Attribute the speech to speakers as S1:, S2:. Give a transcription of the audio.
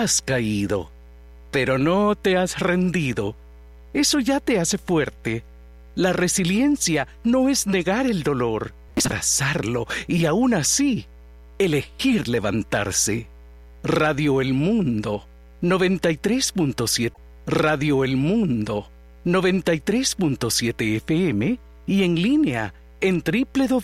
S1: Has caído, pero no te has rendido. Eso ya te hace fuerte. La resiliencia no es negar el dolor, es abrazarlo y aún así elegir levantarse. Radio El Mundo 93.7, Radio El Mundo 93.7 FM y en línea en www